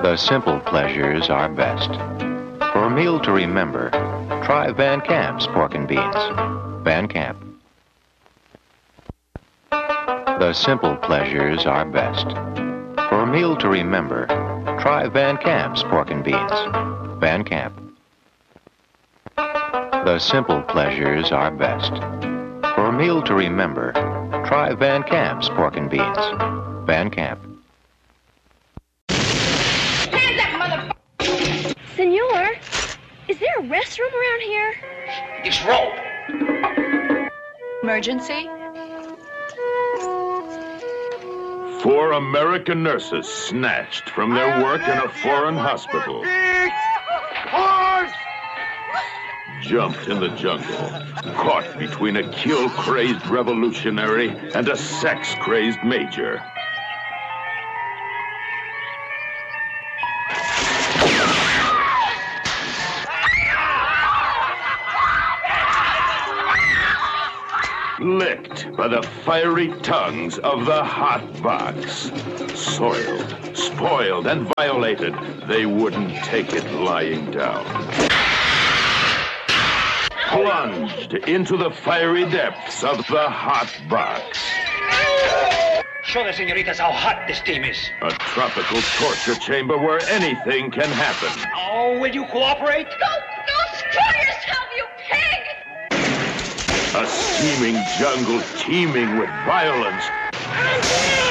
The simple pleasures are best. For a meal to remember, try Van Camp's pork and beans. Van Camp. The simple pleasures are best. For a meal to remember, try Van Camp's pork and beans. Van Camp. The simple pleasures are best. For a meal to remember, try Van Camp's pork and beans. Van Camp. Hands up, motherfucker! Senor, is there a restroom around here? It's rope. Emergency? 4 American nurses snatched from their work in a foreign hospital. Jumped in the jungle, caught between a kill-crazed revolutionary and a sex-crazed major. Licked by the fiery tongues of the hot box. Soiled, spoiled, and violated, they wouldn't take it lying down. Plunged into the fiery depths of the hot box. Show the senoritas how hot this steam is. A tropical torture chamber where anything can happen. Oh, will you cooperate? Go screw yourself, you pig! A steaming jungle teeming with violence.